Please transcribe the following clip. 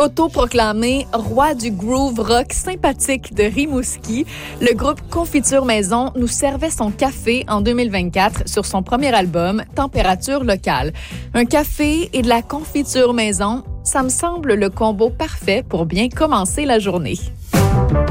Autoproclamé roi du groove rock sympathique de Rimouski, le groupe Confiture Maison nous servait son café en 2024 sur son premier album, Température locale. Un café et de la confiture maison, ça me semble le combo parfait pour bien commencer la journée.